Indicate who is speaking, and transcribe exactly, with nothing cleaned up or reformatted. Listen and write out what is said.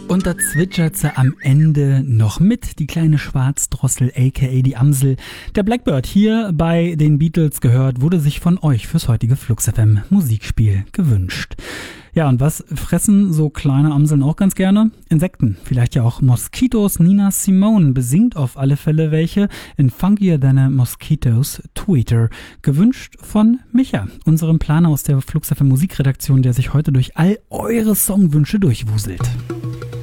Speaker 1: Und da zwitschert sie am Ende noch mit, die kleine Schwarzdrossel, aka die Amsel. Der Blackbird hier bei den Beatles gehört, wurde sich von euch fürs heutige Flux F M Musikspiel gewünscht. Ja, und was fressen so kleine Amseln auch ganz gerne? Insekten, vielleicht ja auch Moskitos. Nina Simone besingt auf alle Fälle welche in Funkier Than a Mosquito's Tweeter. Gewünscht von Micha, unserem Planer aus der Flux F M Musikredaktion, der sich heute durch all eure Songwünsche durchwuselt.